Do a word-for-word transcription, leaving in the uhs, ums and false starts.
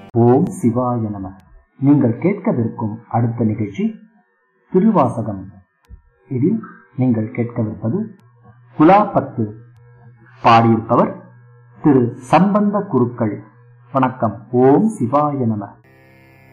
ஓம் சிவாய நம. நீங்கள் கேட்கவிருக்கும் அடுத்த நிகழ்ச்சி திருவாசகம். இதில் நீங்கள் கேட்கவிருப்பது குலாப்பத்து. பாடியிருப்பவர் திரு சம்பந்த குருக்கள். வணக்கம். ஓம் சிவாய நம.